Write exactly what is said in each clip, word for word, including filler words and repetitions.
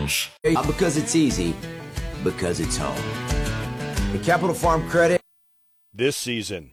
English. Not because it's easy, because it's home. The Capital Farm Credit. This season.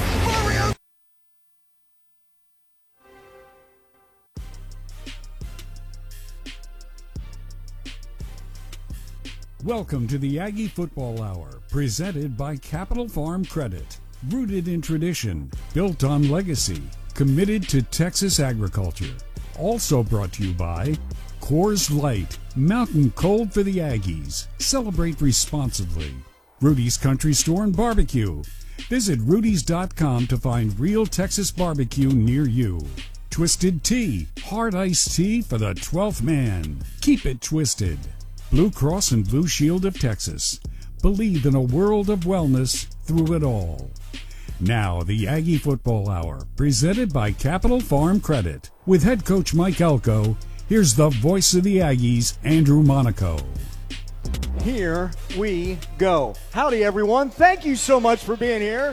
Welcome to the Aggie Football Hour, presented by Capital Farm Credit. Rooted in tradition, built on legacy, committed to Texas agriculture. Also brought to you by Coors Light, mountain cold for the Aggies. Celebrate responsibly. Rudy's Country Store and Barbecue. Visit rudys dot com to find real Texas barbecue near you. Twisted Tea, hard iced tea for the twelfth man. Keep it twisted. Blue Cross and Blue Shield of Texas. Believe in a world of wellness through it all. Now, the Aggie Football Hour, presented by Capital Farm Credit. With head coach Mike Elko, here's the voice of the Aggies, Andrew Monaco. Here we go. Howdy, everyone. Thank you so much for being here.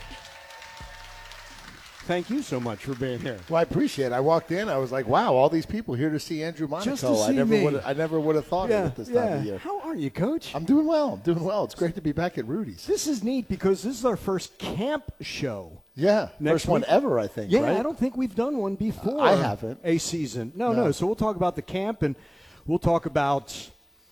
Thank you so much for being here. Well, I appreciate it. I walked in, I was like, wow, all these people here to see Andrew Monaco. Just to see I never me. would I never would have thought yeah, of it this yeah. time of year. How are you, Coach? I'm doing well. I'm doing well. It's great to be back at Rudy's. This is neat because this is our first camp show. Yeah, Next first one week. ever, I think, Yeah, right? I don't think we've done one before. I haven't. A season. No, No. no. So we'll talk about the camp, and we'll talk about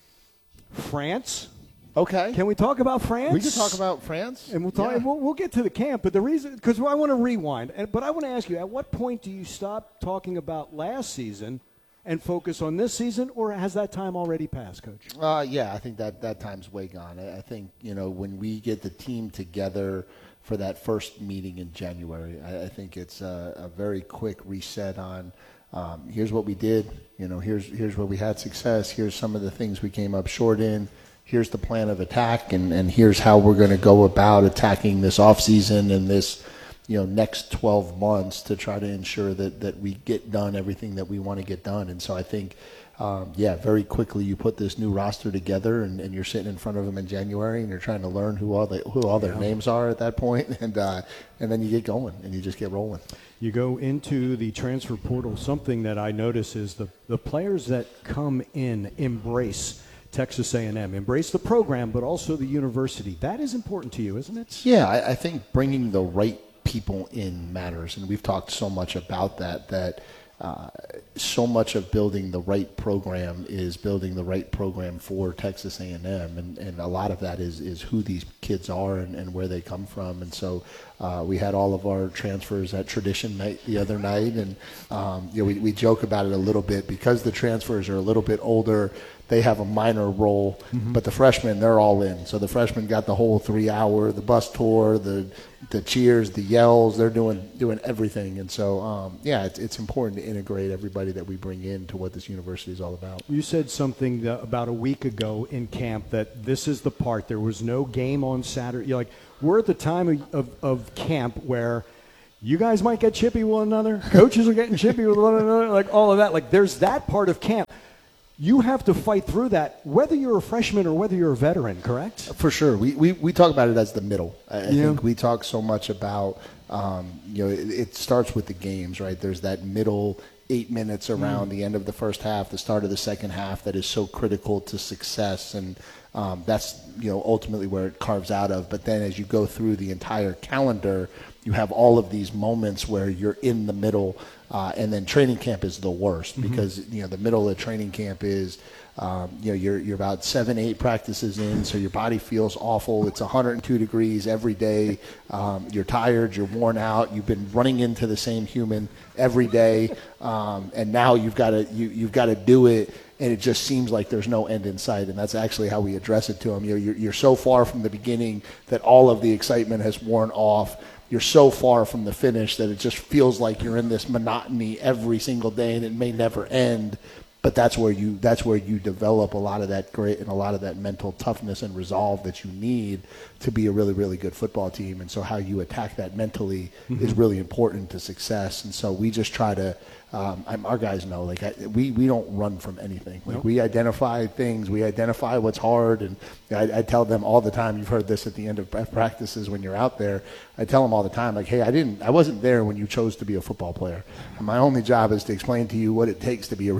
France. Okay. Can we talk about France? we can talk about France? And we'll talk. Yeah. We'll, we'll get to the camp, but the reason, because I want to rewind, and, but I want to ask you: at what point do you stop talking about last season and focus on this season, or has that time already passed, Coach? Uh, yeah, I think that, that time's way gone. I, I think, you know, when we get the team together for that first meeting in January, I, I think it's a, a very quick reset on um, here's what we did, you know, here's here's where we had success, here's some of the things we came up short in. Here's the plan of attack, and, and here's how we're going to go about attacking this offseason and this, you know, next twelve months to try to ensure that, that we get done everything that we want to get done. And so I think, um, yeah, very quickly you put this new roster together, and, and you're sitting in front of them in January, and you're trying to learn who all the, who all their Yeah. names are at that point, and uh, and then you get going and you just get rolling. You go into the transfer portal. Something that I notice is the, the players that come in embrace Texas A and M, embrace the program, but also the university. That is important to you, isn't it? Yeah, I, I think bringing the right people in matters, and we've talked so much about that, that uh, so much of building the right program is building the right program for Texas A and M, and, and a lot of that is, is who these kids are and, and where they come from. And so uh, we had all of our transfers at Tradition Night the other night, and um, you know, we, we joke about it a little bit because the transfers are a little bit older. They have a minor role, mm-hmm. but the freshmen, they're all in. So the freshmen got the whole three hour, the bus tour, the the cheers, the yells. They're doing doing everything. And so, um, yeah, it's, it's important to integrate everybody that we bring in to what this university is all about. You said something that about a week ago in camp that this is the part. There was no game on Saturday. You're like, we're at the time of, of, of camp where you guys might get chippy with one another. Coaches are getting chippy with one another, like all of that. Like there's that part of camp. You have to fight through that, whether you're a freshman or whether you're a veteran, correct? For sure. We we, we talk about it as the middle. I, I Yeah. think we talk so much about, um, you know, it, it starts with the games, right? There's that middle eight minutes around Mm. the end of the first half, the start of the second half that is so critical to success. And um, that's, you know, ultimately where it carves out of. But then as you go through the entire calendar, you have all of these moments where you're in the middle, uh, and then training camp is the worst Mm-hmm. because, you know, the middle of training camp is, um, you know, you're you're about seven, eight practices in, so your body feels awful. It's one hundred two degrees every day. Um, you're tired, you're worn out. You've been running into the same human every day, um, and now you've got to you you've got to do it. And it just seems like there's no end in sight, and that's actually how we address it to them. You're, you're, you're so far from the beginning that all of the excitement has worn off. You're so far from the finish that it just feels like you're in this monotony every single day, and it may never end. But that's where you that's where you develop a lot of that grit and a lot of that mental toughness and resolve that you need to be a really, really good football team. And so how you attack that mentally mm-hmm. is really important to success. And so we just try to um, I'm, our guys know, like I, we, we don't run from anything. Like nope. we identify things, we identify what's hard. And I, I tell them all the time, you've heard this at the end of practices when you're out there, I tell them all the time, like, hey, I didn't, I wasn't there when you chose to be a football player. And my only job is to explain to you what it takes to be a really good one.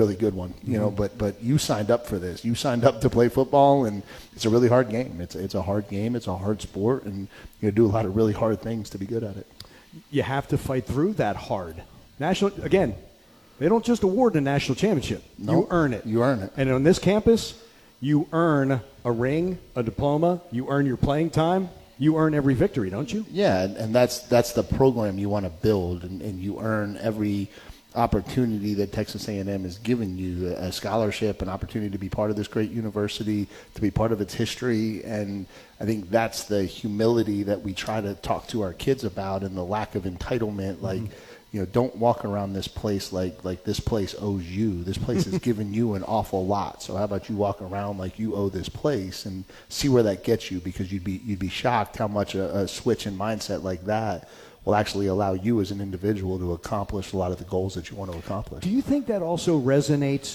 everyone, you know, but but you signed up for this. You signed up to play football, and it's a really hard game. It's it's a hard game. It's a hard sport, and you do a lot of really hard things to be good at it. You have to fight through that hard. National again, they don't just award a national championship. No, you earn it. You earn it. And on this campus, you earn a ring, a diploma. You earn your playing time. You earn every victory, don't you? Yeah, and, and that's that's the program you want to build, and, and you earn every opportunity that Texas A and M is giving you, a scholarship, an opportunity to be part of this great university, to be part of its history. And I think that's the humility that we try to talk to our kids about, and the lack of entitlement. Like, mm-hmm. you know, don't walk around this place like like this place owes you. This place has given you an awful lot. So how about you walk around like you owe this place, and see where that gets you, because you'd be you'd be shocked how much a, a switch in mindset like that will actually allow you as an individual to accomplish a lot of the goals that you want to accomplish. Do you think that also resonates,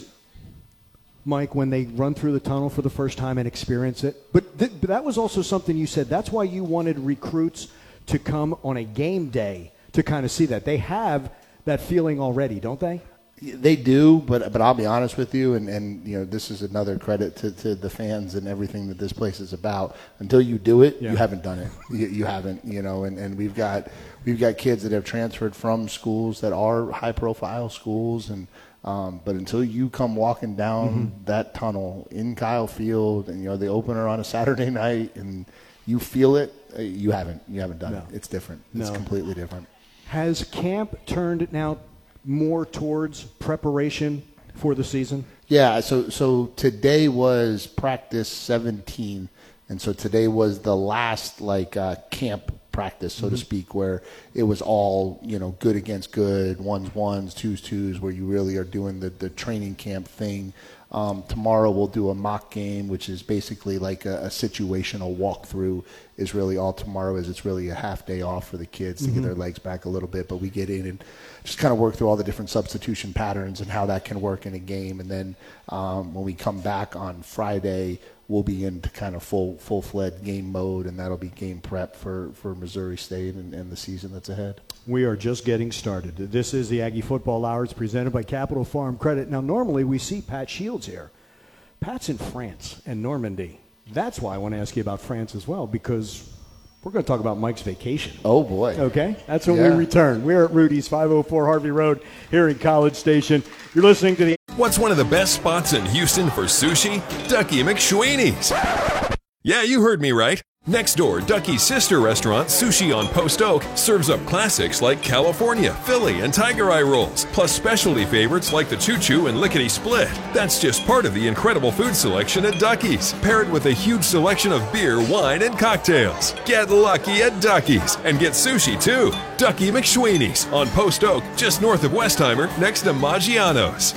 Mike, when they run through the tunnel for the first time and experience it? But, th- but that was also something you said. That's why you wanted recruits to come on a game day to kind of see that. They have that feeling already, don't they? They do, but but I'll be honest with you, and, and you know, this is another credit to, to the fans and everything that this place is about. Until you do it, yeah. you haven't done it. You, you haven't, you know, and, and we've got we've got kids that have transferred from schools that are high profile schools, and um, but until you come walking down mm-hmm. that tunnel in Kyle Field, and you know, the opener on a Saturday night, and you feel it, you haven't you haven't done no. it. It's different. No. It's completely different. Has camp turned now more towards preparation for the season? Yeah, so so today was practice seventeen, and so today was the last like uh, camp practice, so mm-hmm. to speak, where it was all, you know, good against good, ones ones, twos twos, where you really are doing the, the training camp thing. Um, tomorrow we'll do a mock game, which is basically like a, a situational walkthrough. Is really all tomorrow is. It's really a half day off for the kids to mm-hmm. get their legs back a little bit, but we get in and just kind of work through all the different substitution patterns and how that can work in a game. And then um, when we come back on Friday, we'll be into kind of full full fledged game mode, and that'll be game prep for, for Missouri State and, and the season that's ahead. We are just getting started. This is the Aggie Football Hour. It's presented by Capital Farm Credit. Now, normally we see Pat Shields here. Pat's in France and Normandy. That's why I want to ask you about France as well, because we're going to talk about Mike's vacation. Oh, boy. Okay? That's when yeah. we return. We're at Rudy's, five oh four Harvey Road here in College Station. You're listening to the... What's one of the best spots in Houston for sushi? Ducky McSweeney's. Yeah, you heard me right. Next door, Ducky's sister restaurant, Sushi on Post Oak, serves up classics like California, Philly, and Tiger Eye rolls, plus specialty favorites like the Choo Choo and Lickety Split. That's just part of the incredible food selection at Ducky's, paired with a huge selection of beer, wine, and cocktails. Get lucky at Ducky's and get sushi too. Ducky McSweeney's on Post Oak, just north of Westheimer, next to Maggiano's.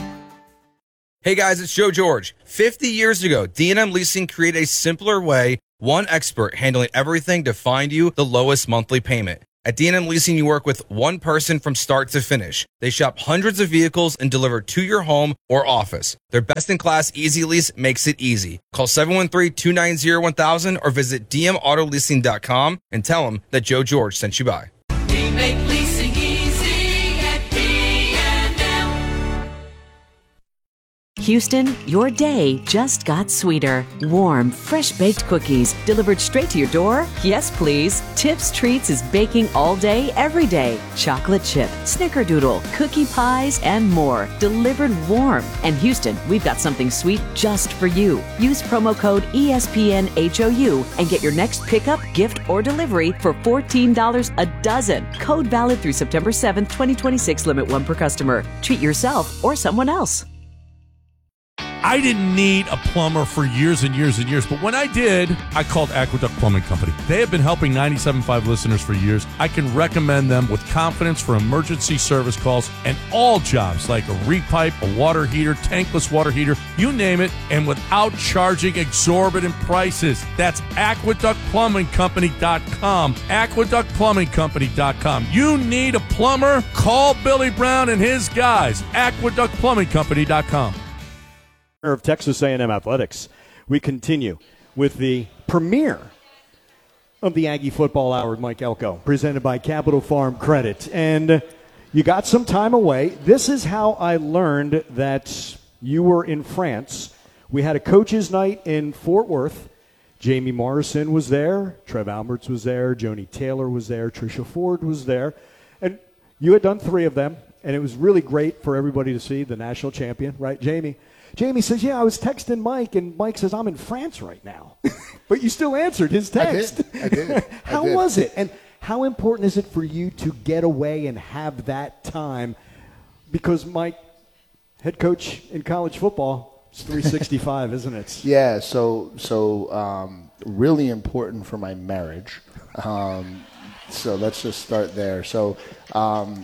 Hey guys, it's Joe George. fifty years ago, D and M Leasing created a simpler way, one expert handling everything to find you the lowest monthly payment. At D and M Leasing, you work with one person from start to finish. They shop hundreds of vehicles and deliver to your home or office. Their best-in-class Easy Lease makes it easy. Call seven one three, two nine zero, one thousand or visit d m auto leasing dot com and tell them that Joe George sent you by. We make leasing easy at D and M. Houston, your day just got sweeter. Warm, fresh-baked cookies delivered straight to your door? Yes, please. Tips Treats is baking all day, every day. Chocolate chip, snickerdoodle, cookie pies, and more delivered warm. And Houston, we've got something sweet just for you. Use promo code E S P N H O U and get your next pickup, gift, or delivery for fourteen dollars a dozen. Code valid through September seventh, twenty twenty-six. Limit one per customer. Treat yourself or someone else. I didn't need a plumber for years and years and years, but when I did, I called Aqueduct Plumbing Company. They have been helping ninety-seven point five listeners for years. I can recommend them with confidence for emergency service calls and all jobs like a repipe, a water heater, tankless water heater, you name it, and without charging exorbitant prices. That's aqueduct plumbing company dot com. aqueduct plumbing company dot com. You need a plumber? Call Billy Brown and his guys. aqueduct plumbing company dot com. Of Texas A and M Athletics. We continue with the premiere of the Aggie Football Hour with Mike Elko, presented by Capital Farm Credit. And you got some time away. This is how I learned that you were in France. We had a coaches' night in Fort Worth. Jamie Morrison was there. Trev Alberts was there. Joni Taylor was there. Tricia Ford was there. And you had done three of them, and it was really great for everybody to see the national champion, right, Jamie? Jamie says, yeah, I was texting Mike, and Mike says, I'm in France right now. But you still answered his text. I did. I did. How I did. was it? And how important is it for you to get away and have that time? Because Mike, head coach in college football, it's three sixty-five, isn't it? Yeah, so so um, really important for my marriage. Um, so let's just start there. So, um,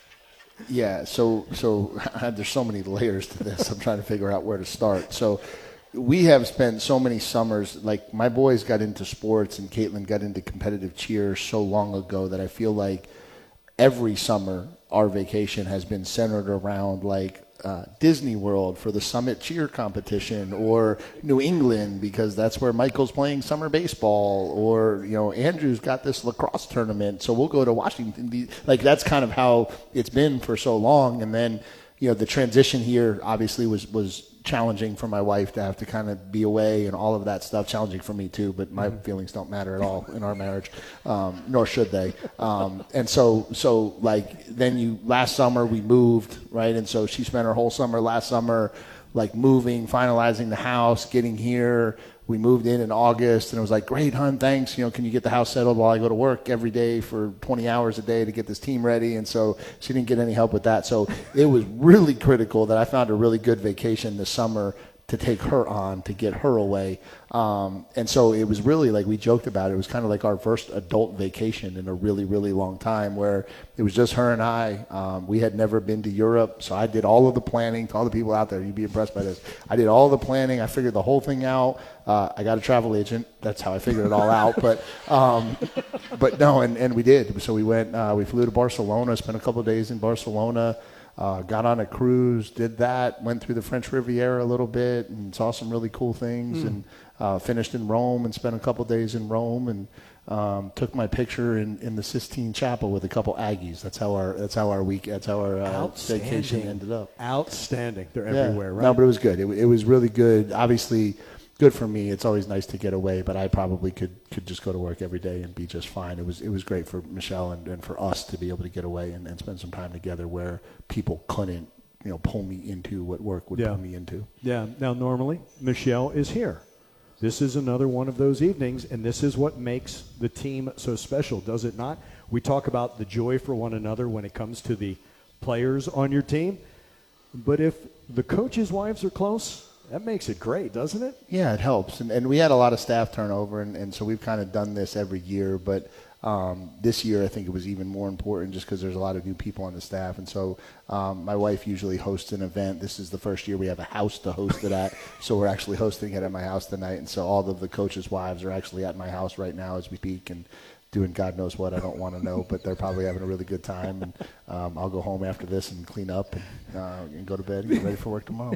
yeah, so so there's so many layers to this. I'm trying to figure out where to start. So we have spent so many summers, like my boys got into sports and Caitlin got into competitive cheer so long ago that I feel like every summer our vacation has been centered around like uh, Disney World for the Summit Cheer competition, or New England because that's where Michael's playing summer baseball, or, you know, Andrew's got this lacrosse tournament, so we'll go to Washington. Like, that's kind of how it's been for so long. And then, you know, the transition here obviously was, was challenging for my wife to have to kind of be away and all of that stuff. Challenging for me too, but my mm-hmm. feelings don't matter at all in our marriage, um, nor should they. Um, and so, so like then you last summer we moved, right? And so she spent her whole summer last summer, like moving, finalizing the house, getting here. We moved in in August, and it was like, great, hon, thanks. You know, can you get the house settled while I go to work every day for twenty hours a day to get this team ready? And so she didn't get any help with that. So it was really critical that I found a really good vacation this summer to take her on, to get her away. Um, and so it was really, like we joked about it, it was kind of like our first adult vacation in a really, really long time, where it was just her and I. Um, we had never been to Europe, so I did all of the planning. To all the people out there, you'd be impressed by this. I did all the planning. I figured the whole thing out. Uh, I got a travel agent. That's how I figured it all out. But um, but no, and, and we did. So we went, uh, we flew to Barcelona, spent a couple of days in Barcelona. Uh, got on a cruise, did that, went through the French Riviera a little bit and saw some really cool things, mm. and uh, finished in Rome and spent a couple days in Rome, and um, took my picture in, in the Sistine Chapel with a couple Aggies. That's how our that's how our week that's how our uh, vacation ended up. Outstanding. They're yeah. everywhere, right? No, but it was good. It, it was really good. Obviously, good for me. It's always nice to get away, but I probably could, could just go to work every day and be just fine. It was it was great for Michelle and, and for us to be able to get away and, and spend some time together where people couldn't, you know, pull me into what work would yeah. pull me into. Yeah. Now, normally, Michelle is here. This is another one of those evenings, and this is what makes the team so special, does it not? We talk about the joy for one another when it comes to the players on your team, but if the coaches' wives are close, that makes it great, doesn't it? Yeah, it helps. And, and we had a lot of staff turnover, and, and so we've kind of done this every year. But um, this year I think it was even more important just because there's a lot of new people on the staff. And so um, my wife usually hosts an event. This is the first year we have a house to host it at. So we're actually hosting it at my house tonight. And so all of the coaches' wives are actually at my house right now as we speak, and doing God knows what. I don't want to know, but they're probably having a really good time. And um, I'll go home after this and clean up and, uh, and go to bed and get ready for work tomorrow.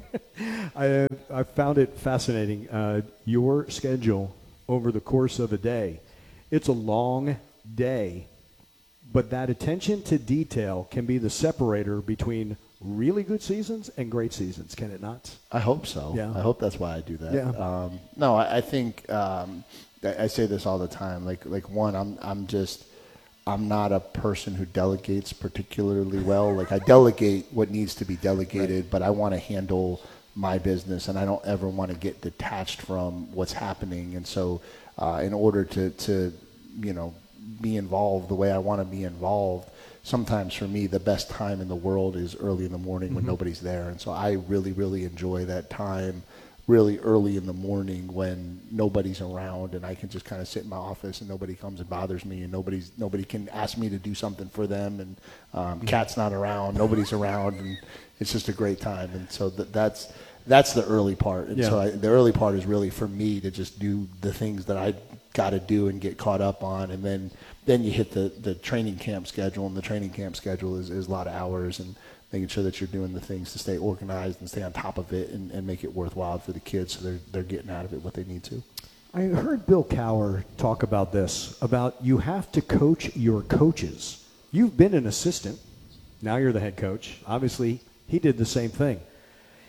I, I found it fascinating. Uh, your schedule over the course of a day, it's a long day, but that attention to detail can be the separator between really good seasons and great seasons, can it not? I hope so. Yeah. I hope that's why I do that. Yeah. Um, no, I, I think um, I, I say this all the time. Like, like one, I'm, I'm just, I'm not a person who delegates particularly well. Like, I delegate what needs to be delegated, right. but I want to handle my business, and I don't ever want to get detached from what's happening. And so, uh, in order to, to, you know, be involved the way I want to be involved, sometimes for me the best time in the world is early in the morning mm-hmm. when nobody's there. And so I really, really enjoy that time really early in the morning when nobody's around and I can just kind of sit in my office and nobody comes and bothers me and nobody's nobody can ask me to do something for them, and um, mm-hmm. Cat's not around, nobody's around, and it's just a great time. And so that, that's that's the early part. And yeah. so I, the early part is really for me to just do the things that I got to do and get caught up on, and then then you hit the, the training camp schedule, and the training camp schedule is, is a lot of hours and making sure that you're doing the things to stay organized and stay on top of it and, and make it worthwhile for the kids so they're they're getting out of it what they need to. I heard Bill Cowher talk about this, about you have to coach your coaches. You've been an assistant. Now you're the head coach. Obviously, he did the same thing.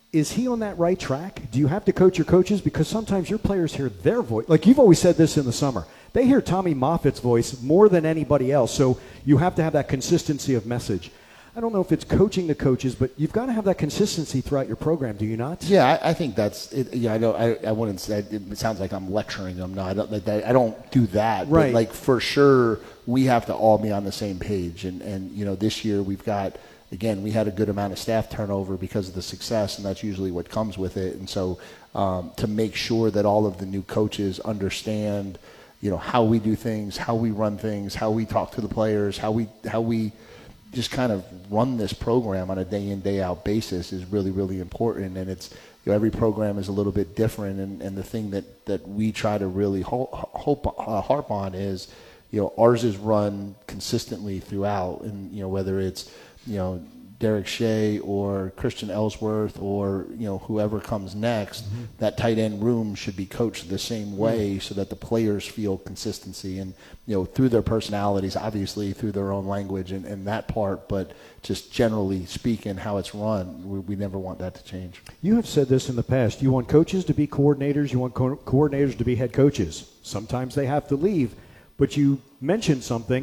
is he on that right track? Do you have to coach your coaches? Because sometimes your players hear their voice. Like you've always said this in the summer. They hear Tommy Moffitt's voice more than anybody else. So you have to have that consistency of message. I don't know if it's coaching the coaches, but you've got to have that consistency throughout your program, do you not? Yeah, I, I think that's it. Yeah, I don't. I, I wouldn't say it sounds like I'm lecturing them. No, I don't. Like, I don't do that. Right. But like for sure, we have to all be on the same page. And and you know, this year we've got. Again, we had a good amount of staff turnover because of the success, and that's usually what comes with it. And so um, to make sure that all of the new coaches understand, you know, how we do things, how we run things, how we talk to the players, how we how we just kind of run this program on a day in, day out basis is really, really important. And it's, you know, every program is a little bit different. And, and the thing that, that we try to really hope, hope, uh, harp on is, you know, ours is run consistently throughout. And, you know, whether it's, you know, Derek Shea or Christian Ellsworth or, you know, whoever comes next, mm-hmm. that tight end room should be coached the same way mm-hmm. so that the players feel consistency and, you know, through their personalities, obviously through their own language and, and that part, but just generally speaking, how it's run, we, we never want that to change. You have said this in the past. You want coaches to be coordinators. You want co- coordinators to be head coaches. Sometimes they have to leave, but you mentioned something.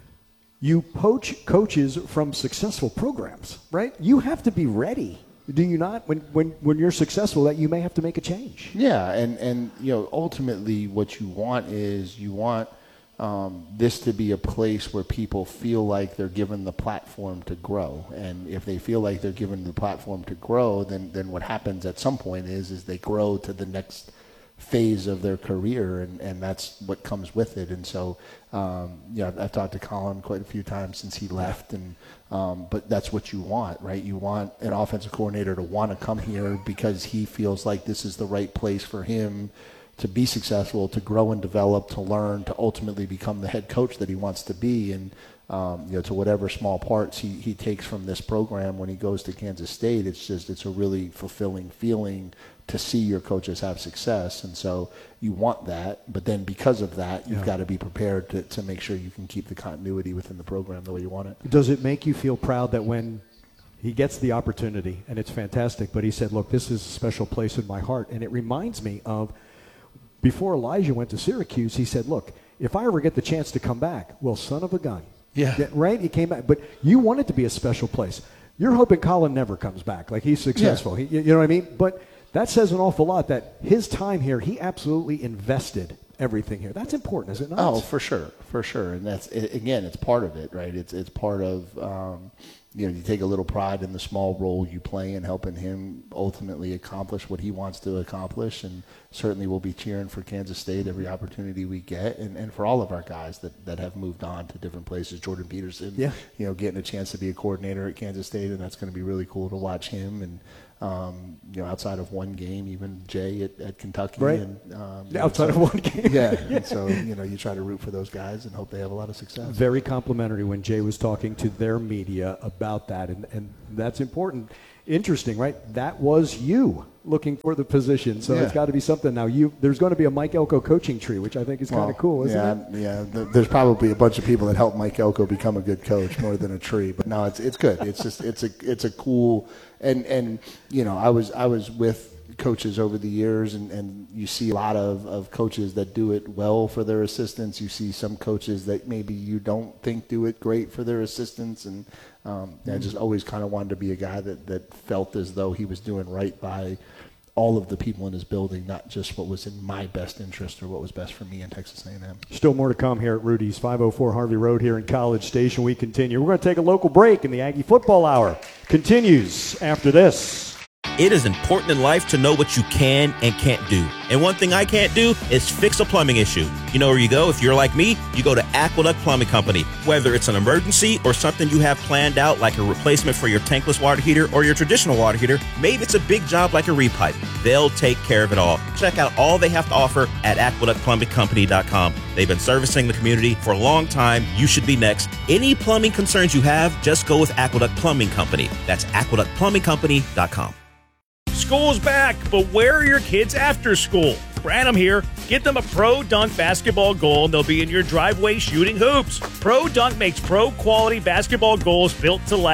You poach coaches from successful programs, right? You have to be ready, do you not? When when when you're successful, that you may have to make a change. Yeah, and, and you know, ultimately what you want is you want um, this to be a place where people feel like they're given the platform to grow. And if they feel like they're given the platform to grow, then, then what happens at some point is is they grow to the next phase of their career, and, and that's what comes with it. And so, um, you know, I've, I've talked to Colin quite a few times since he left, and um, but that's what you want, right? You want an offensive coordinator to want to come here because he feels like this is the right place for him to be successful, to grow and develop, to learn, to ultimately become the head coach that he wants to be. And um, you know, to whatever small parts he, he takes from this program when he goes to Kansas State, it's just it's a really fulfilling feeling to see your coaches have success. And so you want that, but then because of that, you've yeah. got to be prepared to, to make sure you can keep the continuity within the program the way you want it. Does it make you feel proud that when he gets the opportunity, and it's fantastic, but he said, look, this is a special place in my heart, and it reminds me of before Elijah went to Syracuse, he said, look, if I ever get the chance to come back, well, son of a gun. Yeah. Right? He came back, but you want it to be a special place. You're hoping Colin never comes back, like he's successful. Yeah. He, you know what I mean? But that says an awful lot that his time here, he absolutely invested everything here. That's important, is it not? Oh, for sure, for sure. And that's, it, again, it's part of it, right? It's it's part of, um, you know, you take a little pride in the small role you play in helping him ultimately accomplish what he wants to accomplish. And certainly we'll be cheering for Kansas State every opportunity we get, and, and for all of our guys that, that have moved on to different places. Jordan Peterson, yeah. you know, getting a chance to be a coordinator at Kansas State, and that's going to be really cool to watch him. And Um, you know, outside of one game, even Jay at, at Kentucky. Right. And, um, outside so, of one game. Yeah. And so, you know, you try to root for those guys and hope they have a lot of success. Very complimentary when Jay was talking to their media about that, and, and that's important. Interesting, right? That was you looking for the position, so yeah. it's got to be something. Now, you there's going to be a Mike Elko coaching tree, which I think is kind of well, cool, isn't yeah, it? Yeah, th- there's probably a bunch of people that helped Mike Elko become a good coach more than a tree, but no, it's it's good. It's just it's a it's a cool and and you know I was I was with coaches over the years, and, and you see a lot of, of coaches that do it well for their assistants. You see some coaches that maybe you don't think do it great for their assistants, and um, I just always kind of wanted to be a guy that, that felt as though he was doing right by all of the people in his building, not just what was in my best interest or what was best for me in Texas A and M. Still more to come here at Rudy's, five oh four Harvey Road here in College Station. We continue. We're going to take a local break, and the Aggie Football Hour continues after this. It is important in life to know what you can and can't do. And one thing I can't do is fix a plumbing issue. You know where you go? If you're like me, you go to Aqueduct Plumbing Company. Whether it's an emergency or something you have planned out, like a replacement for your tankless water heater or your traditional water heater, maybe it's a big job like a repipe. They'll take care of it all. Check out all they have to offer at aqueduct plumbing company dot com. They've been servicing the community for a long time. You should be next. Any plumbing concerns you have, just go with Aqueduct Plumbing Company. That's aqueduct plumbing company dot com. School's back, but where are your kids after school? Branham here. Get them a Pro Dunk basketball goal and they'll be in your driveway shooting hoops. Pro Dunk makes pro-quality basketball goals built to last.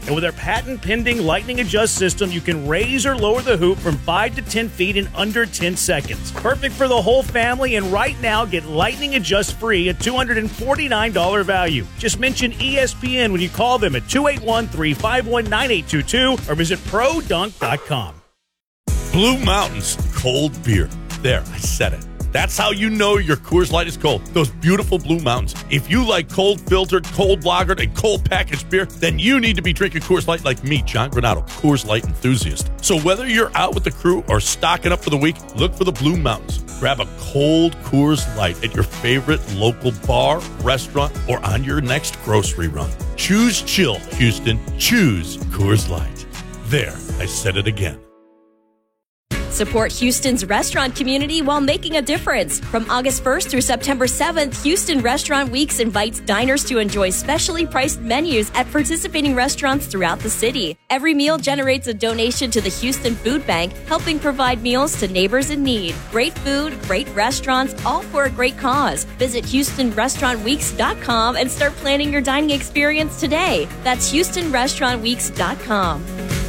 And with our patent-pending Lightning Adjust system, you can raise or lower the hoop from five to ten feet in under ten seconds. Perfect for the whole family, and right now get Lightning Adjust free at two hundred forty-nine dollars value. Just mention E S P N when you call them at two eight one, three five one, nine eight two two or visit pro dunk dot com. Blue Mountains cold beer. There, I said it. That's how you know your Coors Light is cold. Those beautiful Blue Mountains. If you like cold filtered, cold lagered, and cold packaged beer, then you need to be drinking Coors Light like me, John Granado, Coors Light enthusiast. So whether you're out with the crew or stocking up for the week, look for the Blue Mountains. Grab a cold Coors Light at your favorite local bar, restaurant, or on your next grocery run. Choose chill, Houston. Choose Coors Light. There, I said it again. Support Houston's restaurant community while making a difference. From August first through September seventh, Houston Restaurant Weeks invites diners to enjoy specially priced menus at participating restaurants throughout the city. Every meal generates a donation to the Houston Food Bank, helping provide meals to neighbors in need. Great food, great restaurants, all for a great cause. Visit Houston Restaurant Weeks dot com and start planning your dining experience today. That's Houston Restaurant Weeks dot com.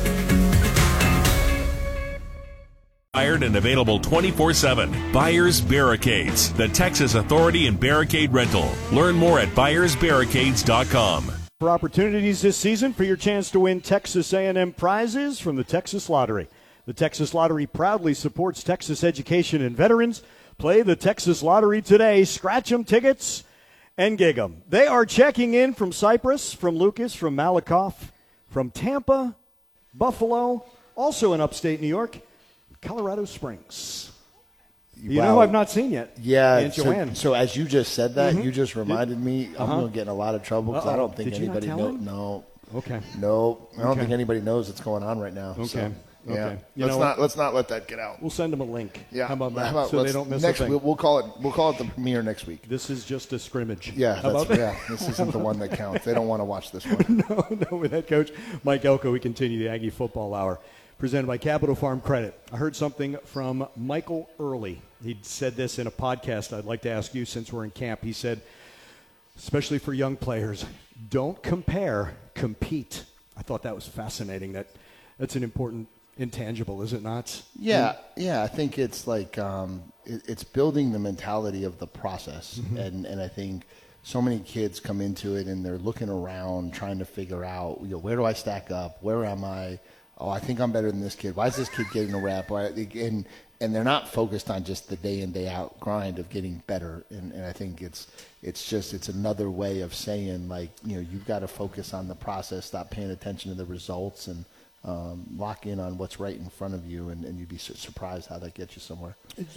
Hired and available twenty-four seven. Buyers Barricades, the Texas authority in barricade rental. Learn more at buyers barricades dot com. For opportunities this season for your chance to win Texas A and M prizes from the Texas Lottery. The Texas Lottery proudly supports Texas education and veterans. Play the Texas Lottery today. Scratch 'em tickets and gig 'em. They are checking in from Cypress, from Lucas, from Malakoff, from Tampa, Buffalo, also in upstate New York, Colorado Springs. You Wow. know who I've not seen yet? Yeah. Aunt So, Joanne. so as you just said that, Mhm. you just reminded me, I'm Uh-huh. going to get in a lot of trouble because I Uh-oh. don't think Did you not anybody tell know. him? No. Okay. No, I don't Okay. think anybody knows what's going on right now. Okay. So, yeah. Okay. You Let's know not what? let's not let that get out. We'll send them a link. Yeah. How about that? How about so they let's- don't miss next, a thing. We'll, we'll call it. We'll call it the premiere next week. This is just a scrimmage. Yeah. How That's, about that? yeah. This isn't the one that counts. They don't want to watch this one. no, no. With head coach Mike Elko, we continue the Aggie Football Hour, presented by Capital Farm Credit. I heard something from Michael Early. He said this in a podcast I'd like to ask you since we're in camp. He said, especially for young players, don't compare, compete. I thought that was fascinating. That that's an important intangible, is it not? Yeah, yeah. I think it's like um, it, it's building the mentality of the process, Mhm. and and I think so many kids come into it and they're looking around trying to figure out, you know, where do I stack up? Where am I? Oh, I think I'm better than this kid. Why is this kid getting a rep? Why, and and they're not focused on just the day in day out grind of getting better. And, and I think it's it's just it's another way of saying, like, you know, you've got to focus on the process, stop paying attention to the results, and um, lock in on what's right in front of you. And, and you'd be su- surprised how that gets you somewhere.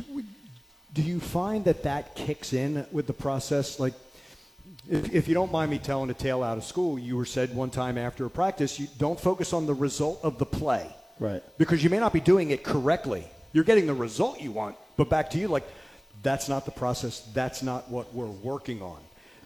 Do you find that that kicks in with the process? Like, if, if you don't mind me telling a tale out of school, you were said one time after a practice, you don't focus on the result of the play. Right. Because you may not be doing it correctly. You're getting the result you want, but back to you, like, that's not the process. That's not what we're working on.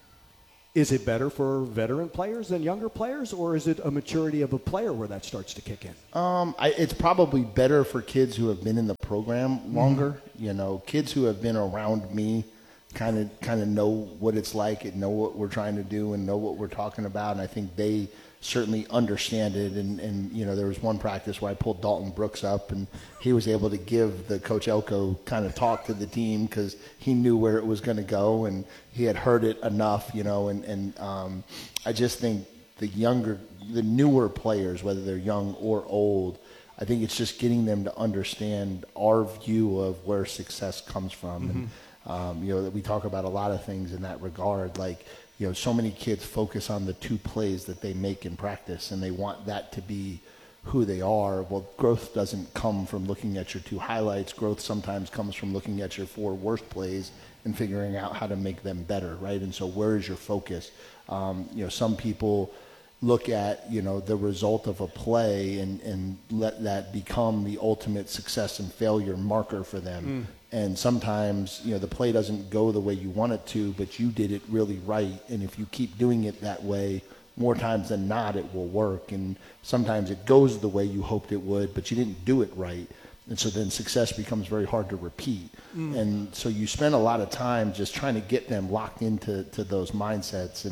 Is it better for veteran players than younger players, or is it a maturity of a player where that starts to kick in? Um, I, it's probably better for kids who have been in the program longer. Mm-hmm. You know, kids who have been around me kind of kind of know what it's like and know what we're trying to do and know what we're talking about. And I think they certainly understand it. And, and you know, there was one practice where I pulled Dalton Brooks up, and he was able to give the Coach Elko kind of talk to the team because he knew where it was going to go and he had heard it enough, you know. And, and um, I just think the younger, the newer players, whether they're young or old, I think it's just getting them to understand our view of where success comes from. Mm-hmm. And, um, you know, that we talk about a lot of things in that regard, like, you know, so many kids focus on the two plays that they make in practice, and they want that to be who they are. Well, growth doesn't come from looking at your two highlights. Growth sometimes comes from looking at your four worst plays and figuring out how to make them better, right? And so where is your focus? Um, you know, some people look at, you know, the result of a play and, and let that become the ultimate success and failure marker for them. Mm. And sometimes, you know, the play doesn't go the way you want it to, but you did it really right. And if you keep doing it that way, more times than not, it will work. And sometimes it goes the way you hoped it would, but you didn't do it right. And so then success becomes very hard to repeat. Mm. And so you spend a lot of time just trying to get them locked into to those mindsets. And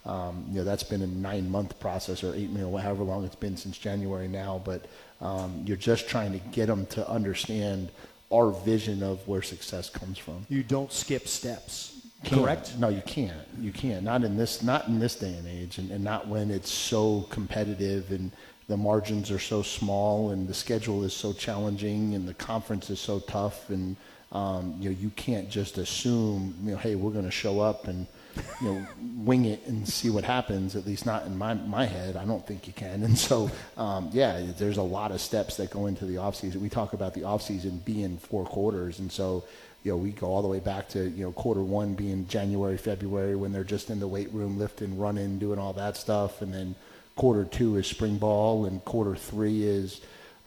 um, you know, that's been a nine-month process or eight, you know, however long it's been since January now. But um, you're just trying to get them to understand our vision of where success comes from. You don't skip steps. Can't. Correct? No, you can't. You can't. Not in this. Not in this day and age, and, and not when it's so competitive and the margins are so small and the schedule is so challenging and the conference is so tough, and um, you know, you can't just assume, you know, hey, we're going to show up and, you know, wing it and see what happens. At least not in my my head. I don't think you can. And so, um, yeah, there's a lot of steps that go into the offseason. We talk about the offseason being four quarters, and so, you know, we go all the way back to, you know, quarter one being January, February, when they're just in the weight room, lifting, running, doing all that stuff. And then quarter two is spring ball, and quarter three is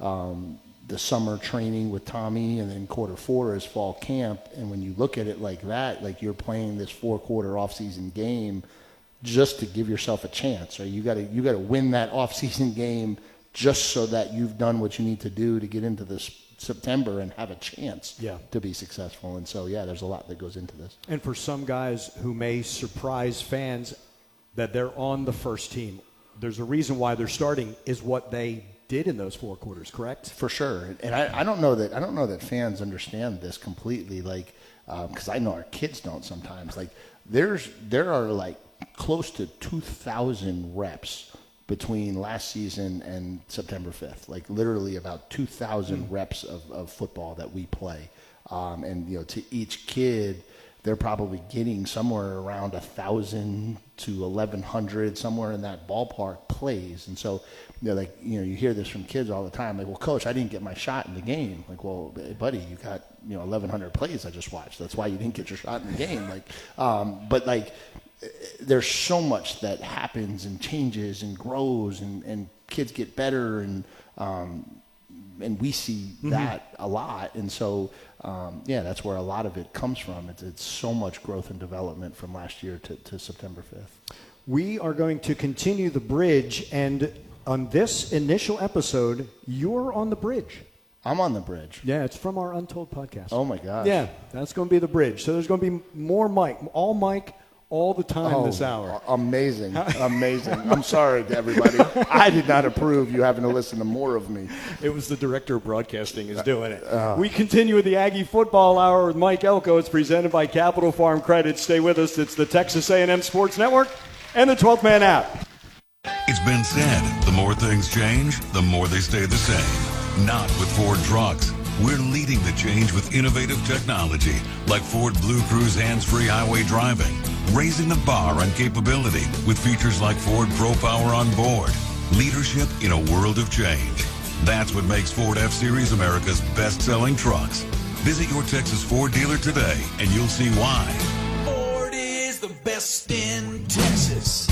um, the summer training with Tommy, and then quarter four is fall camp. And when you look at it like that, like you're playing this four-quarter off-season game just to give yourself a chance, right? You got to you got to win that off-season game just so that you've done what you need to do to get into this September and have a chance yeah. to be successful. And so, yeah, there's a lot that goes into this. And for some guys who may surprise fans that they're on the first team, there's a reason why they're starting is what they did in those four quarters, correct? For sure. And I, I don't know that I don't know that fans understand this completely, like, because um, I know our kids don't sometimes. Like, there's there are like close to two thousand reps between last season and September fifth, like literally about two thousand mm. reps of, of football that we play. Um, and, you know, to each kid, they're probably getting somewhere around one thousand to eleven hundred, somewhere in that ballpark plays. And so, you know, like, you know, you hear this from kids all the time, like, well, coach, I didn't get my shot in the game. Like, well, buddy, you got, you know, eleven hundred plays I just watched. That's why you didn't get your shot in the game. Like, um, but like, there's so much that happens and changes and grows, and, and kids get better, and um, and we see mm-hmm. that a lot. And so, um, yeah, that's where a lot of it comes from. It's, it's so much growth and development from last year to, to September fifth. We are going to continue the bridge, and on this initial episode, you're on the bridge. I'm on the bridge. Yeah, it's from our Untold podcast. Oh, my gosh. Yeah, that's going to be the bridge. So there's going to be more Mike, all Mike, all the time oh, this hour. Amazing. Amazing. I'm sorry to everybody. I did not approve you having to listen to more of me. It was the director of broadcasting is doing it. Uh, we continue with the Aggie Football Hour with Mike Elko. It's presented by Capital Farm Credit. Stay with us. It's the Texas A and M Sports Network and the twelfth Man app. It's been said, the more things change, the more they stay the same. Not with Ford Trucks. We're leading the change with innovative technology like Ford Blue Cruise hands-free highway driving, raising the bar on capability with features like Ford Pro Power on board. Leadership in a world of change. That's what makes Ford F-Series America's best-selling trucks. Visit your Texas Ford dealer today and you'll see why. Ford is the best in Texas.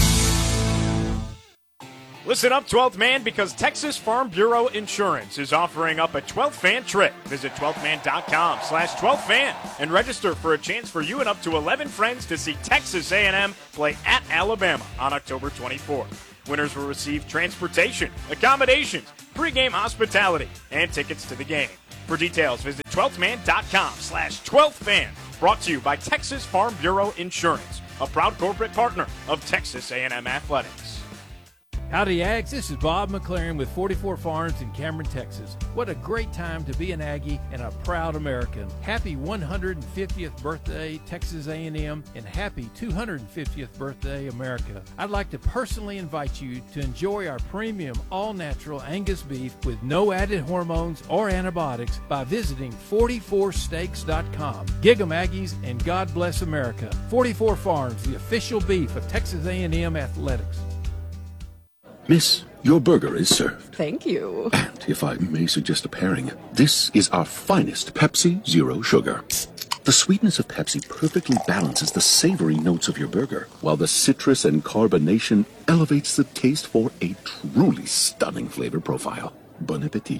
Listen up, twelfth Man, because Texas Farm Bureau Insurance is offering up a twelfth fan trip. Visit twelfth man dot com slash twelfth fan and register for a chance for you and up to eleven friends to see Texas A and M play at Alabama on October twenty-fourth. Winners will receive transportation, accommodations, pregame hospitality, and tickets to the game. For details, visit twelfth man dot com slash twelfth fan. Brought to you by Texas Farm Bureau Insurance, a proud corporate partner of Texas A and M Athletics. Howdy, Ags. This is Bob McLaren with forty-four Farms in Cameron, Texas. What a great time to be an Aggie and a proud American. Happy one hundred fiftieth birthday, Texas A and M, and happy two hundred fiftieth birthday, America. I'd like to personally invite you to enjoy our premium all-natural Angus beef with no added hormones or antibiotics by visiting forty-four steaks dot com. Gig 'em, Aggies, and God bless America. forty-four Farms, the official beef of Texas A and M Athletics. Miss, your burger is served. Thank you. And if I may suggest a pairing, this is our finest Pepsi Zero Sugar. The sweetness of Pepsi perfectly balances the savory notes of your burger, while the citrus and carbonation elevates the taste for a truly stunning flavor profile. Bon appetit.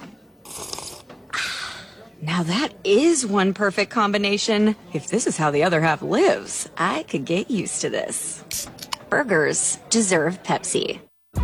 Now that is one perfect combination. If this is how the other half lives, I could get used to this. Burgers deserve Pepsi.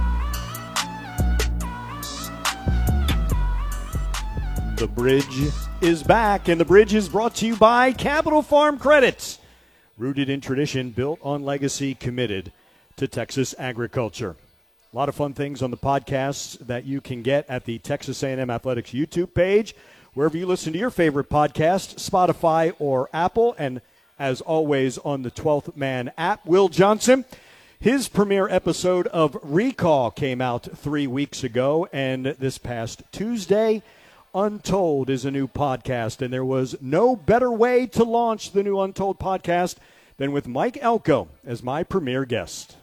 The bridge is back, and the bridge is brought to you by Capital Farm Credit. Rooted in tradition, built on legacy, committed to Texas agriculture. A lot of fun things on the podcasts that you can get at the Texas A and M Athletics YouTube page, wherever you listen to your favorite podcast, Spotify or Apple, and as always on the twelfth Man app. Will Johnson, his premiere episode of Recall came out three weeks ago, and this past Tuesday, Untold is a new podcast, and there was no better way to launch the new Untold podcast than with Mike Elko as my premiere guest.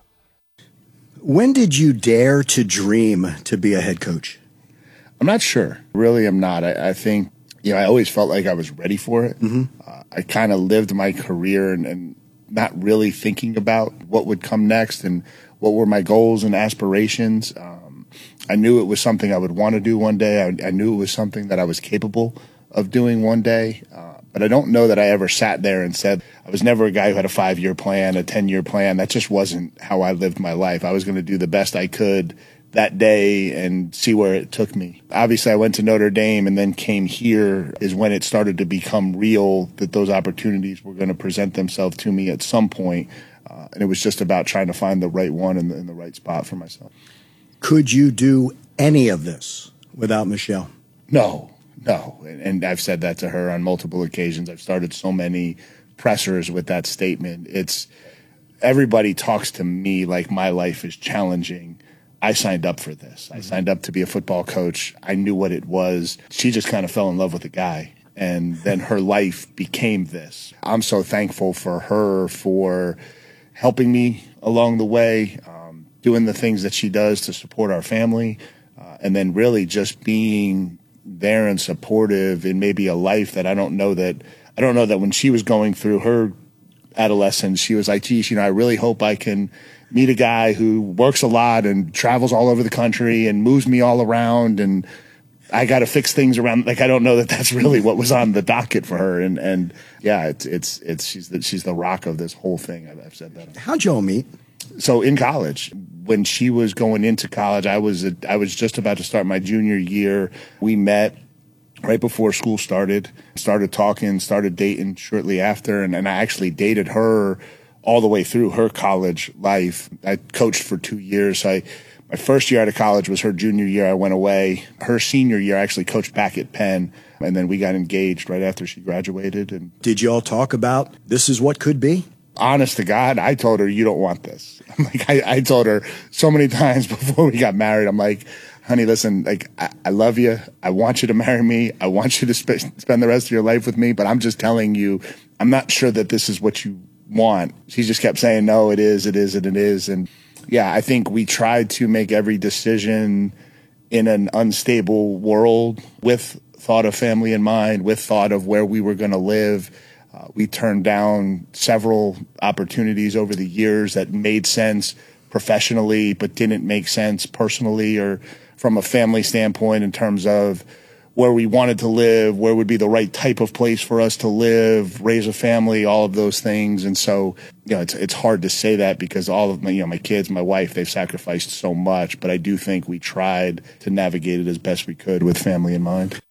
When did you dare to dream to be a head coach? I'm not sure. Really, I'm not. I, I think, you know, I always felt like I was ready for it. Mm-hmm. Uh, I kind of lived my career and, and not really thinking about what would come next and what were my goals and aspirations. Um, I knew it was something I would want to do one day. I, I knew it was something that I was capable of doing one day. Uh, but I don't know that I ever sat there and said, I was never a guy who had a five-year plan, a ten-year plan. That just wasn't how I lived my life. I was going to do the best I could that day and see where it took me. Obviously, I went to Notre Dame and then came here is when it started to become real that those opportunities were going to present themselves to me at some point. Uh, and it was just about trying to find the right one in the, in the right spot for myself. Could you do any of this without Michelle? No, no. And, and I've said that to her on multiple occasions. I've started so many pressers with that statement. It's everybody talks to me like my life is challenging. I signed up for this. I signed up to be a football coach. I knew what it was. She just kind of fell in love with the guy, and then her life became this. I'm so thankful for her for helping me along the way, um, doing the things that she does to support our family, uh, and then really just being there and supportive in maybe a life that I don't know that I don't know that when she was going through her adolescence, she was like, geez, you know, I really hope I can meet a guy who works a lot and travels all over the country and moves me all around, and I got to fix things around. Like, I don't know that that's really what was on the docket for her. And, and yeah, it's, it's, it's, she's the, she's the rock of this whole thing. I've, I've said that. How'd y'all meet? So in college, when she was going into college, I was, a, I was just about to start my junior year. We met right before school started, started talking, started dating shortly after. And, and I actually dated her all the way through her college life. I coached for two years. So I, my first year out of college was her junior year. I went away. Her senior year, I actually coached back at Penn. And then we got engaged right after she graduated. And did you all talk about this is what could be? Honest to God, I told her, you don't want this. I'm like, I, I told her so many times before we got married, I'm like, honey, listen, like, I, I love you. I want you to marry me. I want you to sp- spend the rest of your life with me. But I'm just telling you, I'm not sure that this is what you want. She just kept saying, no, it is, it is, and it is. And yeah, I think we tried to make every decision in an unstable world with thought of family in mind, with thought of where we were going to live. Uh, we turned down several opportunities over the years that made sense professionally, but didn't make sense personally or from a family standpoint in terms of where we wanted to live, where would be the right type of place for us to live, raise a family, all of those things. And so, you know, it's it's hard to say that because all of my, you know, my kids, my wife, they've sacrificed so much, but I do think we tried to navigate it as best we could with family in mind.